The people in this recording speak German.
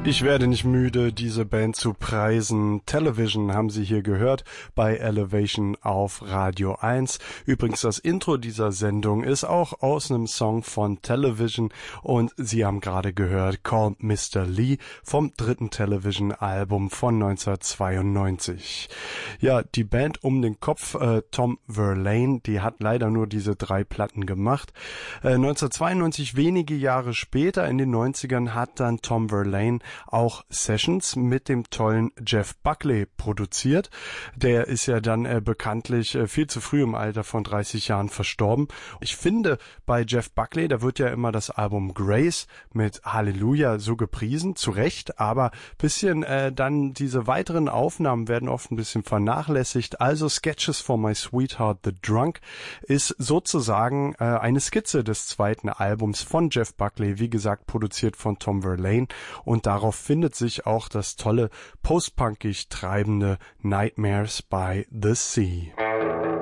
Ich werde nicht müde, diese Band zu preisen. Television haben Sie hier gehört bei Elevation auf Radio 1. Übrigens, das Intro dieser Sendung ist auch aus einem Song von Television und Sie haben gerade gehört Call Mr. Lee vom dritten Television-Album von 1992. Ja, die Band um den Kopf, Tom Verlaine, die hat leider nur diese 3 Platten gemacht. 1992, wenige Jahre später, in den 90ern, hat dann Tom Verlaine auch Sessions mit dem tollen Jeff Buckley produziert. Der ist ja dann bekanntlich viel zu früh im Alter von 30 Jahren verstorben. Ich finde, bei Jeff Buckley, da wird ja immer das Album Grace mit Halleluja so gepriesen, zu Recht, aber bisschen dann diese weiteren Aufnahmen werden oft ein bisschen vernachlässigt. Also Sketches for My Sweetheart the Drunk ist sozusagen eine Skizze des zweiten Albums von Jeff Buckley, wie gesagt, produziert von Tom Verlaine, und darauf findet sich auch das tolle post-punkig treibende Nightmares by the Sea.